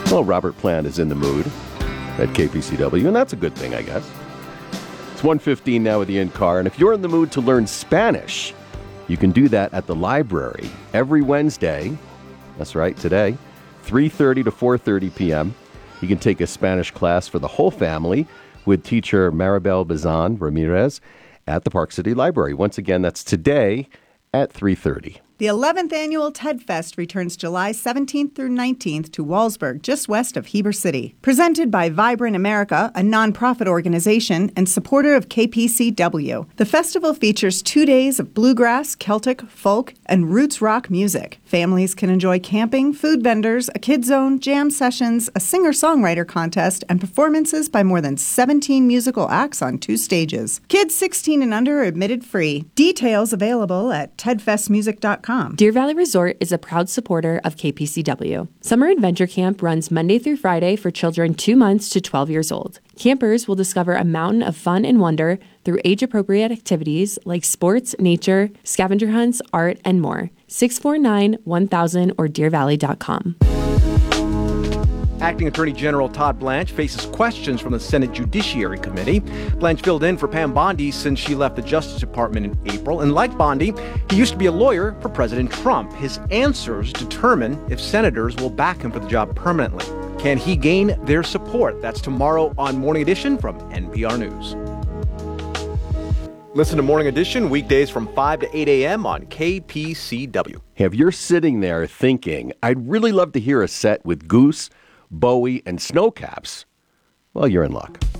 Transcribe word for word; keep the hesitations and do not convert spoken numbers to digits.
Well, Robert Plant is in the mood at K P C W, and that's a good thing, I guess. It's one fifteen now with the in-car, and if you're in the mood to learn Spanish, you can do that at the library every Wednesday. That's right, today, three thirty to four thirty p.m. You can take a Spanish class for the whole family with teacher Maribel Bazan Ramirez at the Park City Library. Once again, that's today at three thirty. The eleventh annual TED Fest returns July seventeenth through nineteenth to Wallsburg, just west of Heber City. Presented by Vibrant America, a nonprofit organization and supporter of K P C W. The festival features two days of bluegrass, Celtic, folk, and roots rock music. Families can enjoy camping, food vendors, a kid zone, jam sessions, a singer-songwriter contest, and performances by more than seventeen musical acts on two stages. Kids sixteen and under are admitted free. Details available at ted fest music dot com. Deer Valley Resort is a proud supporter of K P C W. Summer Adventure Camp runs Monday through Friday for children two months to twelve years old. Campers will discover a mountain of fun and wonder through age-appropriate activities like sports, nature, scavenger hunts, art, and more. six four nine, one thousand or deer valley dot com. Acting Attorney General Todd Blanche faces questions from the Senate Judiciary Committee. Blanche filled in for Pam Bondi since she left the Justice Department in April. And like Bondi, he used to be a lawyer for President Trump. His answers determine if senators will back him for the job permanently. Can he gain their support? That's tomorrow on Morning Edition from N P R News. Listen to Morning Edition weekdays from five to eight a.m. on K P C W. If you're sitting there thinking, I'd really love to hear a set with Goose, Bowie, and Snowcaps, well, you're in luck.